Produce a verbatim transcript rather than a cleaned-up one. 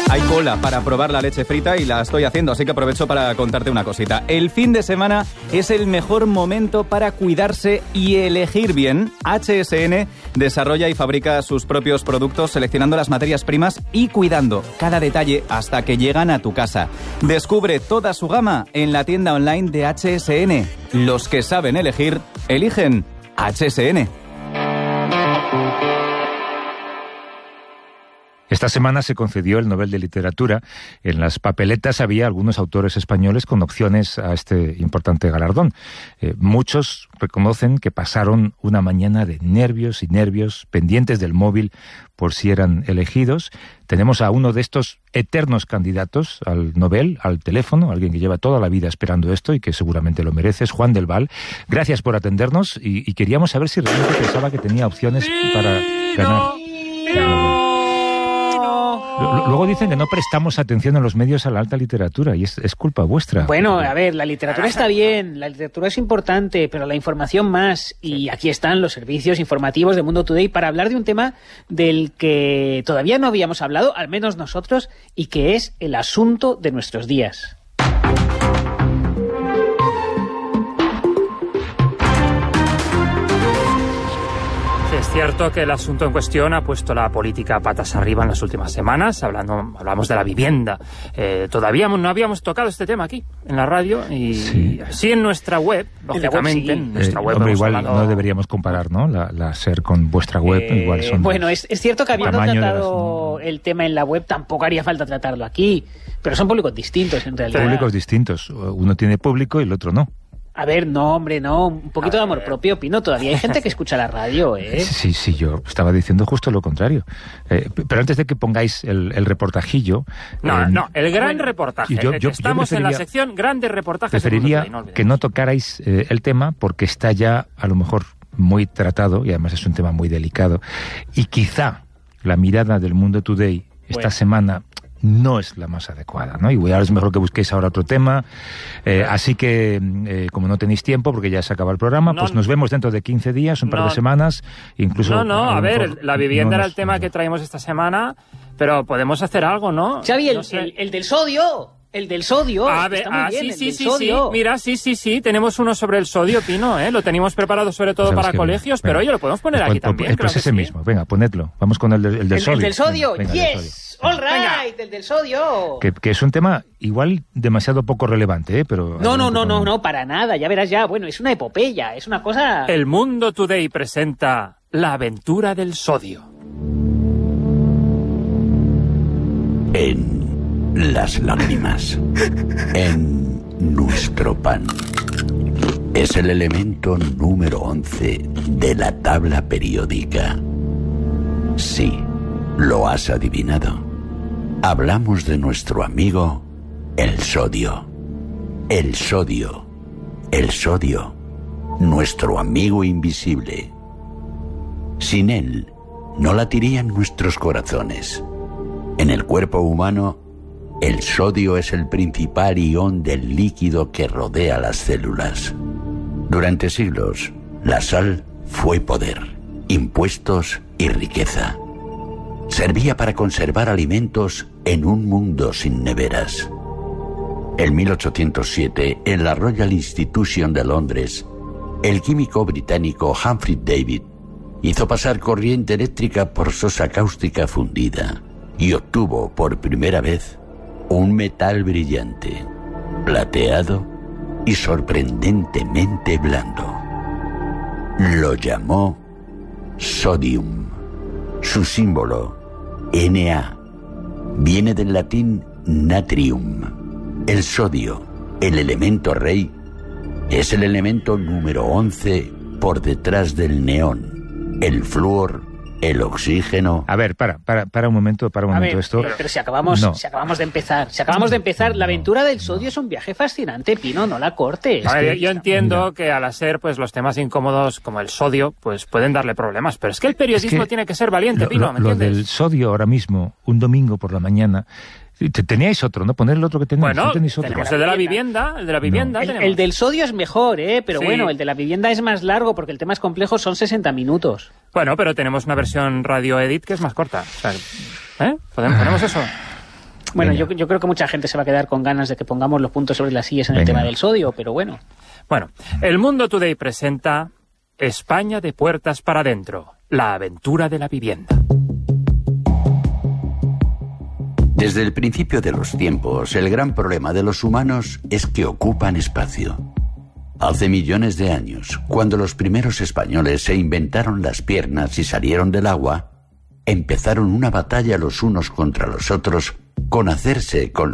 Hay cola para probar la leche frita y la estoy haciendo, así que aprovecho para contarte una cosita. El fin de semana es el mejor momento para cuidarse y elegir bien. H S N desarrolla y fabrica sus propios productos seleccionando las materias primas y cuidando cada detalle hasta que llegan a tu casa. Descubre toda su gama en la tienda online de H S N. Los que saben elegir, eligen H S N. Esta semana se concedió el Nobel de Literatura. En las papeletas había algunos autores españoles con opciones a este importante galardón. Eh, muchos reconocen que pasaron una mañana de nervios y nervios, pendientes del móvil por si eran elegidos. Tenemos a uno de estos eternos candidatos al Nobel, al teléfono, alguien que lleva toda la vida esperando esto y que seguramente lo merece, es Juan del Val. Gracias por atendernos y, y queríamos saber si realmente pensaba que tenía opciones para ganar el Nobel. Luego dicen que no prestamos atención en los medios a la alta literatura y es, es culpa vuestra. Bueno, a ver, la literatura está bien, la literatura es importante, pero la información más. Y aquí están los servicios informativos de Mundo Today para hablar de un tema del que todavía no habíamos hablado, al menos nosotros, y que es el asunto de nuestros días. Es cierto que el asunto en cuestión ha puesto la política patas arriba en las últimas semanas. Hablando, hablamos de la vivienda. Eh, todavía no habíamos tocado este tema aquí, en la radio, y sí, sí en nuestra web, lógicamente. En, web, sí. en nuestra web. Eh, hombre, igual hablado... no deberíamos comparar, ¿no? La, la SER con vuestra web, eh, igual son... Bueno, es, es cierto que habiendo tratado las... el tema en la web, tampoco haría falta tratarlo aquí. Pero son públicos distintos, en realidad. Públicos distintos. Uno tiene público y el otro no. A ver, no, hombre, no. Un poquito de amor propio, Pino. Todavía hay gente que escucha la radio, ¿eh? Sí, sí, yo estaba diciendo justo lo contrario. Eh, pero antes de que pongáis el, el reportajillo... No, eh, no, el gran bueno, reportaje. Yo, yo, Estamos yo en la sección grandes reportajes. Preferiría no que no tocarais eh, el tema porque está ya, a lo mejor, muy tratado y además es un tema muy delicado. Y quizá la mirada del Mundo Today esta bueno. semana... no es la más adecuada, ¿no? Y ahora es mejor que busquéis ahora otro tema. Eh, así que, eh, como no tenéis tiempo, porque ya se acaba el programa, no, pues nos vemos dentro de quince días, un par no, de semanas, incluso... No, no, a, a ver, mejor, la vivienda no era el tema no. que traímos esta semana, pero podemos hacer algo, ¿no? Xavi, el, no sé. el, el del sodio... El del sodio. A ver, está muy ah, bien, sí, el sí, del sí, sodio. sí. Mira, sí, sí, sí. Tenemos uno sobre el sodio, Pino, ¿eh? Lo teníamos preparado sobre todo para colegios, venga, pero oye, lo podemos poner pues, aquí pues, también. Pues ese sí. mismo. Venga, ponedlo. Vamos con el, el del el, sodio. El del sodio, venga, yes. Venga, del sodio. All right, venga. El del sodio. Que, que es un tema igual demasiado poco relevante, ¿eh? Pero no, no, no, no, no, para nada. Ya verás ya. Bueno, es una epopeya, es una cosa... El Mundo Today presenta La aventura del sodio. En las lágrimas, en nuestro pan. Es el elemento número once de la tabla periódica. Sí, lo has adivinado. Hablamos de nuestro amigo, el sodio. El sodio. El sodio. Nuestro amigo invisible. Sin él, no latirían nuestros corazones. En el cuerpo humano, el sodio es el principal ion del líquido que rodea las células. Durante siglos, la sal fue poder, impuestos y riqueza. Servía para conservar alimentos en un mundo sin neveras. En mil ochocientos siete, en la Royal Institution de Londres, el químico británico Humphrey Davy hizo pasar corriente eléctrica por sosa cáustica fundida y obtuvo por primera vez un metal brillante, plateado y sorprendentemente blando. Lo llamó sodium. Su símbolo, Na, viene del latín natrium. El sodio, el elemento rey, es el elemento número once por detrás del neón, el flúor, el oxígeno... A ver, para, para, para un momento, para un a momento ver, esto... Pero, pero si acabamos, no. si acabamos de empezar, si acabamos de empezar, la aventura del sodio no. es un viaje fascinante, Pino, no la cortes. A ver, yo, yo entiendo Mira. que al ser pues los temas incómodos como el sodio, pues pueden darle problemas, pero es que el periodismo es que tiene que ser valiente, lo, Pino, lo, ¿me entiendes? Lo del sodio ahora mismo, un domingo por la mañana... Teníais otro, ¿no? Poner el otro que teníais. Bueno, ¿no tenéis otro? tenemos el de la vivienda, el de la vivienda. No. El, el del sodio es mejor, ¿eh? Pero sí. bueno, el de la vivienda es más largo porque el tema es complejo, son sesenta minutos. Bueno, pero tenemos una versión radio edit que es más corta. O sea, ¿eh? ¿Podemos, ¿Ponemos eso? Bueno, yo, yo creo que mucha gente se va a quedar con ganas de que pongamos los puntos sobre las sillas en Venga. el tema del sodio, pero bueno. Bueno, el Mundo Today presenta España de puertas para adentro, la aventura de la vivienda. Desde el principio de los tiempos, el gran problema de los humanos es que ocupan espacio. Hace millones de años, cuando los primeros españoles se inventaron las piernas y salieron del agua, empezaron una batalla los unos contra los otros con hacerse con